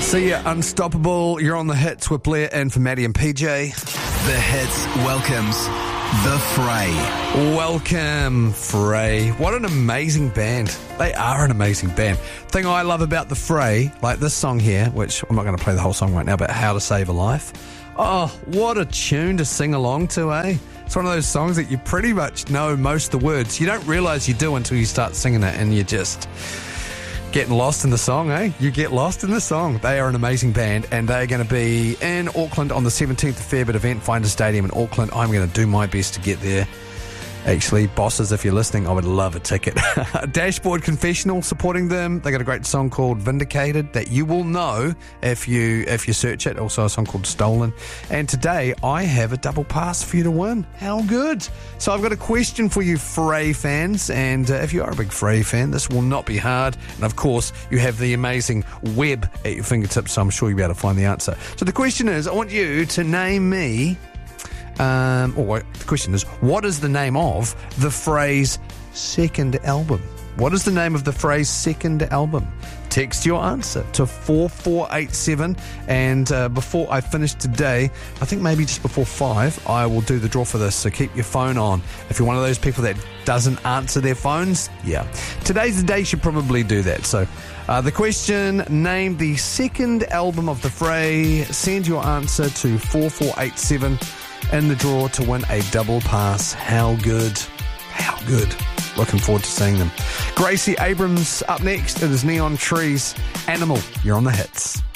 See ya, Unstoppable. You're on the hits with Blair and for Maddie and PJ. The Hits welcomes The Fray. Welcome, Fray. What an amazing band. They are an amazing band. Thing I love about The Fray, like this song here, which I'm not going to play the whole song right now, but How to Save a Life. Oh, what a tune to sing along to, eh? It's one of those songs that you pretty much know most of the words. You don't realise you do until you start singing it and you just getting lost in the song, eh? You get lost in the song. They are an amazing band, and they're going to be in Auckland on the 17th of Feb at Event Finder Stadium in Auckland. I'm going to do my best to get there. Actually, bosses, if you're listening, I would love a ticket. Dashboard Confessional supporting them. They got a great song called Vindicated that you will know if you search it. Also a song called Stolen. And today I have a double pass for you to win. How good? So I've got a question for you Fray fans, and if you are a big Fray fan, this will not be hard. And of course, you have the amazing web at your fingertips, so I'm sure you'll be able to find the answer. So the question is, I want you to name me the question is, what is the name of the Fray's second album? What is the name of the Fray's second album? Text your answer to 4487, and before I finish today, I think maybe just before 5, I will do the draw for this, so keep your phone on. If you're one of those people that doesn't answer their phones, yeah, today's the day you should probably do that. So the question, name the second album of the Fray. Send your answer to 4487 in the draw to win a double pass. How good? How good? Looking forward to seeing them. Gracie Abrams up next. It is Neon Trees. Animal. You're on the hits.